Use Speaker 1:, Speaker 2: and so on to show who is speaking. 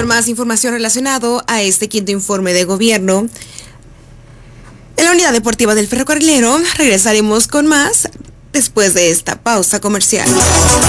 Speaker 1: con más información relacionado a este quinto informe de gobierno. En la unidad deportiva del Ferrocarrilero regresaremos con más después de esta pausa comercial.